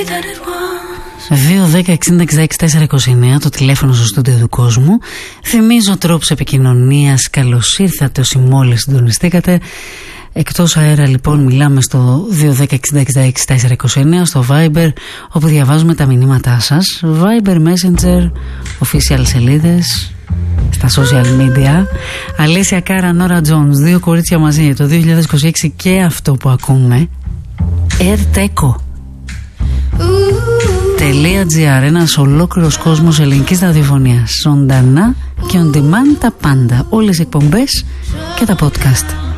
2-10-60-66-429 το τηλέφωνο στο στούντιο του κόσμου. Θυμίζω τρόπους επικοινωνίας. Καλώς ήρθατε όσοι μόλις συντονιστήκατε. Εκτός αέρα λοιπόν μιλάμε στο 2-10-60-66-429 στο Viber, όπου διαβάζουμε τα μηνύματά σας. Viber, Messenger, official σελίδες, στα social media. Αλέσια Κάρα, Νόρα Τζόνς, δύο κορίτσια μαζί το 2026 και αυτό που ακούμε. airteco.gr, ένας ολόκληρος κόσμος ελληνικής ραδιοφωνίας. Ζωντανά και on demand τα πάντα. Όλες οι εκπομπές και τα podcast.